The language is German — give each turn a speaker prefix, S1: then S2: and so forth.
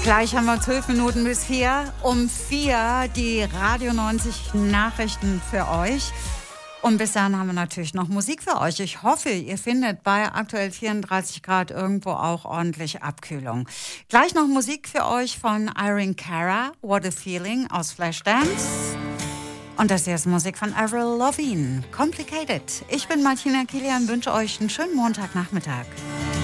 S1: Gleich haben wir 12 Minuten bis 4. Um 4 die Radio 90 Nachrichten für euch. Und bis dahin haben wir natürlich noch Musik für euch. Ich hoffe, ihr findet bei aktuell 34 Grad irgendwo auch ordentlich Abkühlung. Gleich noch Musik für euch von Irene Cara, What a Feeling aus Flashdance. Und das hier ist Musik von Avril Lavigne, Complicated. Ich bin Martina Kilian, wünsche euch einen schönen Montagnachmittag.